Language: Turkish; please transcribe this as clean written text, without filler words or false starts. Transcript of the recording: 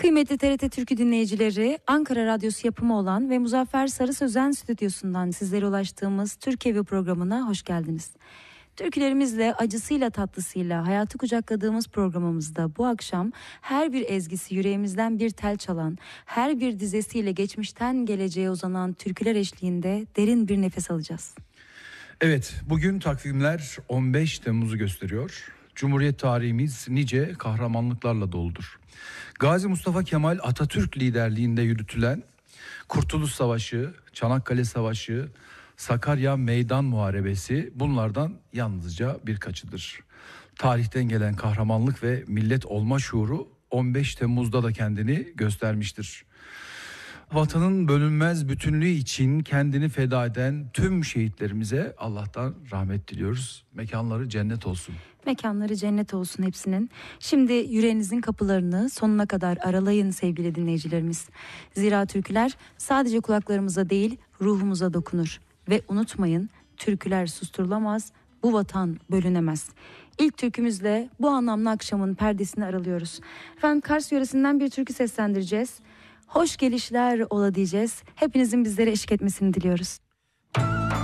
Kıymetli TRT Türkü dinleyicileri, Ankara Radyosu yapımı olan ve Muzaffer Sarı Sözen stüdyosundan sizlere ulaştığımız Türk Evi programına hoş geldiniz. Türkülerimizle, acısıyla tatlısıyla hayatı kucakladığımız programımızda bu akşam her bir ezgisi yüreğimizden bir tel çalan, her bir dizesiyle geçmişten geleceğe uzanan türküler eşliğinde derin bir nefes alacağız. Evet, bugün takvimler 15 Temmuz'u gösteriyor. Cumhuriyet tarihimiz nice kahramanlıklarla doludur. Gazi Mustafa Kemal Atatürk liderliğinde yürütülen Kurtuluş Savaşı, Çanakkale Savaşı, Sakarya Meydan Muharebesi bunlardan yalnızca birkaçıdır. Tarihten gelen kahramanlık ve millet olma şuuru 15 Temmuz'da da kendini göstermiştir. Vatanın bölünmez bütünlüğü için kendini feda eden tüm şehitlerimize Allah'tan rahmet diliyoruz. Mekanları cennet olsun. Mekanları cennet olsun hepsinin. Şimdi yüreğinizin kapılarını sonuna kadar aralayın sevgili dinleyicilerimiz. Zira türküler sadece kulaklarımıza değil ruhumuza dokunur. Ve unutmayın, türküler susturulamaz, bu vatan bölünemez. İlk türkümüzle bu anlamlı akşamın perdesini aralıyoruz. Efendim, Kars yöresinden bir türkü seslendireceğiz. Hoş gelişler ola diyeceğiz. Hepinizin bizlere eşlik etmesini diliyoruz.